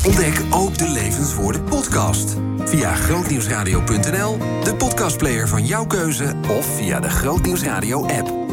Ontdek ook de Levenswoorden podcast. Via grootnieuwsradio.nl, de podcastplayer van jouw keuze of via de Grootnieuwsradio app.